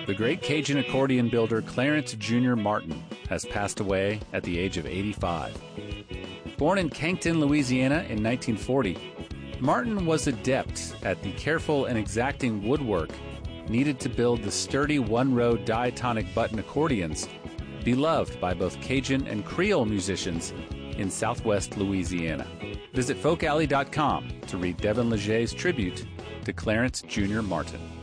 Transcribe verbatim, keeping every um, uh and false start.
The great Cajun accordion builder Clarence Junior Martin has passed away at the age of eighty-five. Born in Cancton, Louisiana in nineteen forty, Martin was adept at the careful and exacting woodwork needed to build the sturdy one-row diatonic button accordions beloved by both Cajun and Creole musicians in southwest Louisiana. Visit folk alley dot com to read Devin Leger's tribute to Clarence Junior Martin.